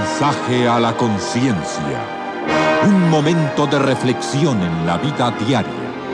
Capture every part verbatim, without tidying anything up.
mensaje a la conciencia. Un momento de reflexión en la vida diaria.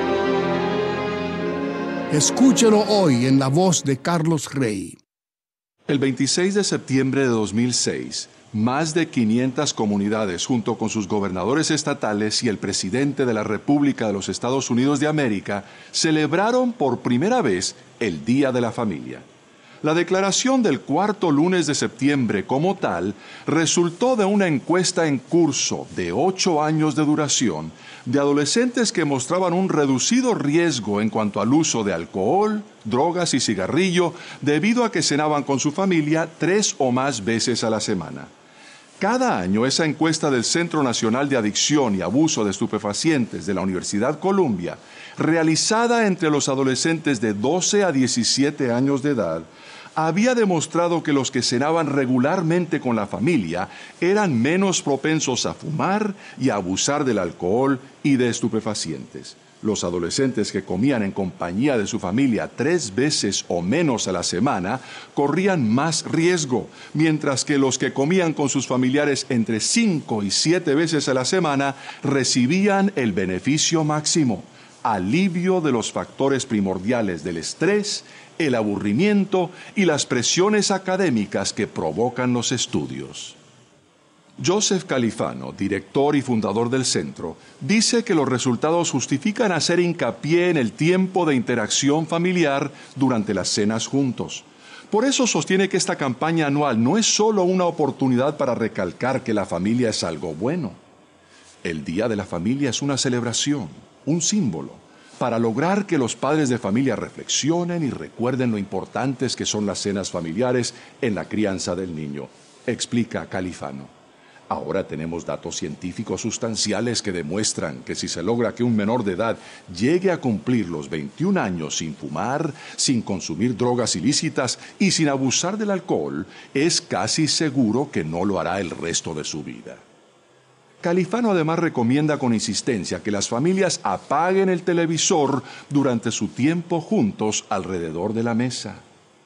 Escúchelo hoy en la voz de Carlos Rey. El veintiséis de septiembre de dos mil seis, más de quinientas comunidades, junto con sus gobernadores estatales y el presidente de la República de los Estados Unidos de América, celebraron por primera vez el Día de la Familia. La declaración del cuarto lunes de septiembre como tal resultó de una encuesta en curso de ocho años de duración de adolescentes que mostraban un reducido riesgo en cuanto al uso de alcohol, drogas y cigarrillo debido a que cenaban con su familia tres o más veces a la semana. Cada año esa encuesta del Centro Nacional de Adicción y Abuso de Estupefacientes de la Universidad Columbia, realizada entre los adolescentes de doce a diecisiete años de edad, había demostrado que los que cenaban regularmente con la familia eran menos propensos a fumar y a abusar del alcohol y de estupefacientes. Los adolescentes que comían en compañía de su familia tres veces o menos a la semana corrían más riesgo, mientras que los que comían con sus familiares entre cinco y siete veces a la semana recibían el beneficio máximo: alivio de los factores primordiales del estrés, el aburrimiento y las presiones académicas que provocan los estudios. Joseph Califano, director y fundador del centro, dice que los resultados justifican hacer hincapié en el tiempo de interacción familiar durante las cenas juntos. Por eso sostiene que esta campaña anual no es solo una oportunidad para recalcar que la familia es algo bueno. El Día de la Familia es una celebración, un símbolo, para lograr que los padres de familia reflexionen y recuerden lo importantes que son las cenas familiares en la crianza del niño, explica Califano. Ahora tenemos datos científicos sustanciales que demuestran que si se logra que un menor de edad llegue a cumplir los veintiún años sin fumar, sin consumir drogas ilícitas y sin abusar del alcohol, es casi seguro que no lo hará el resto de su vida. Califano además recomienda con insistencia que las familias apaguen el televisor durante su tiempo juntos alrededor de la mesa.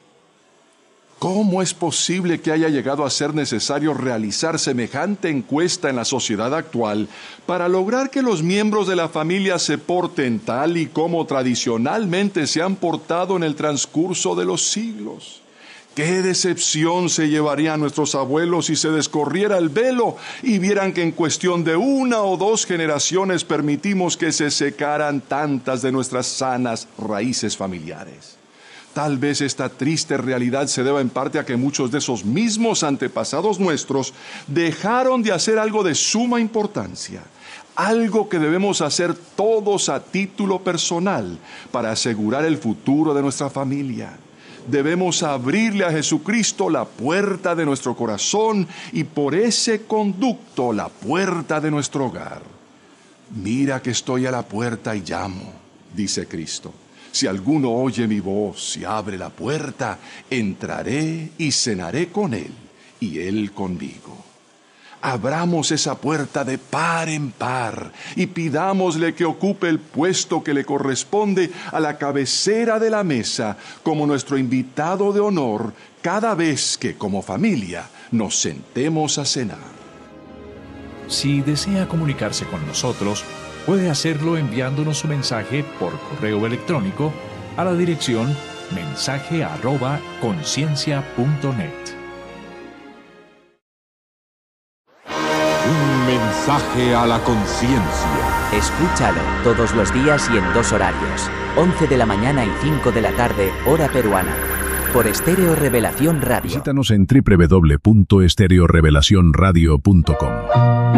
¿Cómo es posible que haya llegado a ser necesario realizar semejante encuesta en la sociedad actual para lograr que los miembros de la familia se porten tal y como tradicionalmente se han portado en el transcurso de los siglos? ¡Qué decepción se llevarían nuestros abuelos si se descorriera el velo y vieran que en cuestión de una o dos generaciones permitimos que se secaran tantas de nuestras sanas raíces familiares! Tal vez esta triste realidad se deba en parte a que muchos de esos mismos antepasados nuestros dejaron de hacer algo de suma importancia, algo que debemos hacer todos a título personal para asegurar el futuro de nuestra familia. Debemos abrirle a Jesucristo la puerta de nuestro corazón y por ese conducto la puerta de nuestro hogar. Mira que estoy a la puerta y llamo, dice Cristo. Si alguno oye mi voz y abre la puerta, entraré y cenaré con él y él conmigo. Abramos esa puerta de par en par y pidámosle que ocupe el puesto que le corresponde a la cabecera de la mesa como nuestro invitado de honor cada vez que como familia nos sentemos a cenar. Si desea comunicarse con nosotros, puede hacerlo enviándonos su mensaje por correo electrónico a la dirección mensaje arroba conciencia punto net. Un mensaje a la conciencia. Escúchalo todos los días y en dos horarios, once de la mañana y cinco de la tarde, hora peruana, por Estéreo Revelación Radio. Visítanos en doble u doble u doble u punto estéreo revelación radio punto com.